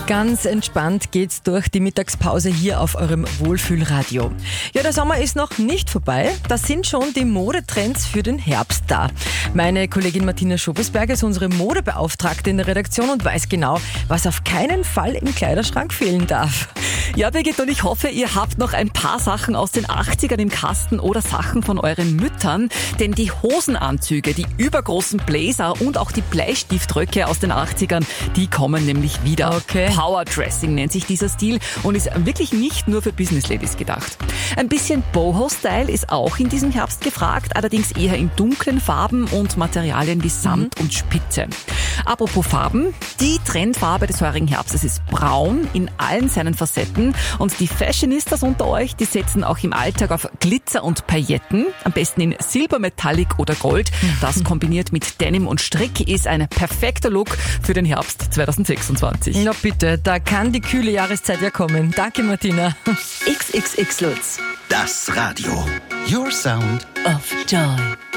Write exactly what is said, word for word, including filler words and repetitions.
Ganz entspannt geht's durch die Mittagspause hier auf eurem Wohlfühlradio. Ja, der Sommer ist noch nicht vorbei. Da sind schon die Modetrends für den Herbst da. Meine Kollegin Martina Schobesberger ist unsere Modebeauftragte in der Redaktion und weiß genau, was auf keinen Fall im Kleiderschrank fehlen darf. Ja, Birgit, und ich hoffe, ihr habt noch ein paar Sachen aus den achtzigern im Kasten oder Sachen von euren Müttern. Denn die Hosenanzüge, die übergroßen Blazer und auch die Bleistiftröcke aus den achtzigern, die kommen nämlich wieder. Okay. Powerdressing nennt sich dieser Stil und ist wirklich nicht nur für Business Ladies gedacht. Ein bisschen Boho-Style ist auch in diesem Herbst gefragt, allerdings eher in dunklen Farben und Materialien wie Samt mhm. und Spitze. Apropos Farben, die Trendfarbe des heurigen Herbstes ist braun in allen seinen Facetten und die Fashionistas unter euch, die setzen auch im Alltag auf Glitzer und Pailletten, am besten in Silber, Metallic oder Gold. Das kombiniert mit Denim und Strick ist ein perfekter Look für den Herbst zweitausendsechsundzwanzig. Na bitte, da kann die kühle Jahreszeit ja kommen. Danke, Martina. X X X Lutz. Das Radio. Your Sound of Joy.